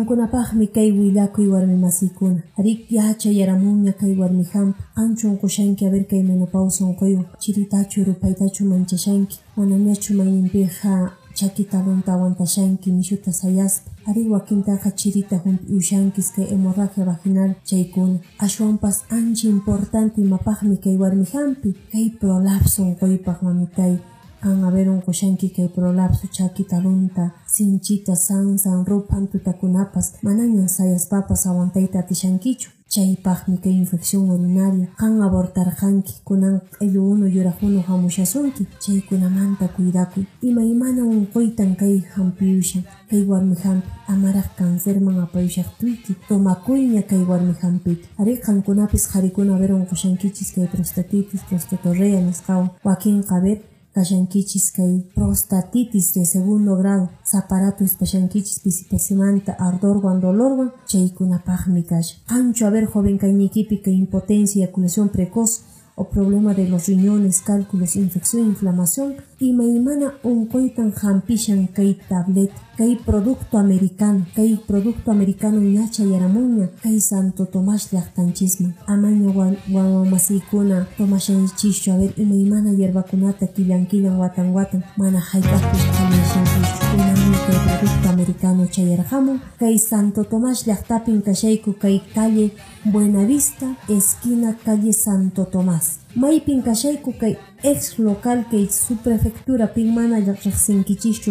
Qankunapaqmi kay willakuy warmi masiykuna. Ari yachayaramunña kay warmi hampi. Qanchun qushanki a ver kay menopausa unquywan chiritachu rupaytachu manchashanki. Manañachu mayninpiqa chaki talunta aguantashanki nishuta sayaspa. Ari wakintaqa chirita ushankis kay hemorragia vaginal chaykuna. Ashwanpas ancha importante imapaqmi kay warmi hampi. Kay prolapso unquypaq mamitay. Kan a ver unqushanki kay prolapso chaki talunta, sinchita, sansan, rupan tutakunapas manañan sayaspapas aguantayta atishankichu. Chaypaqmi kay infección urinaria. Kan abortarqanki kunan q'illu unu yuraq unu hamushasunki. Chaykunamanta cuidakuy. Imaymana unquytan kay hampiyushan. Kay warmi hampi amaraq cancerman apayushaqtuyki. Tomakuyña kay warmi hampita. Ari qankunapis qarikuna a ver unqushankichis kay prostatitis, prostatorrea nisqawan. Wakinqa a ver kashankichis kay prostatitis de segundo grado, zaparato espashankichis pisipasimanta, ardorwan, dolorwan, chaykunapaqmi kasha. Qanchu a ver joven kaynikipi kay impotencia, eyaculación precoz o problema de los riñones, cálculos, infección, inflamación, imaymana unquytan hampishan kay tableta, kay producto americano ñacha yaramunña, kay Santo Tomás llaqtanchisman. Amaña wawamasiykuna tomashanchischu a ver imaymana yerbakunata killan watan mana hayk'aqpis qhallashankichu. Kunanmi kay producto americano chayarqamun. Kay Santo Tomás llaqtapin kashayku kay calle Buenavista, esquina calle Santo Tomás. Maypin kashayku kay ex local kay subprefectura pin mana riqsinkichischu